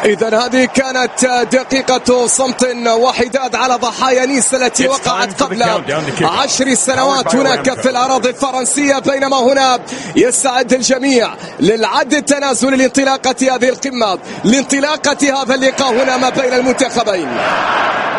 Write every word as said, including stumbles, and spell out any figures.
إذا هذه كانت دقيقة صمت وحداد على ضحايا نيس التي وقعت قبل عشر سنوات هناك في الأراضي الفرنسية، بينما هنا يستعد الجميع للعد التنازلي لانطلاقة هذه القمة، لانطلاقة هذا اللقاء هنا ما بين المنتخبين.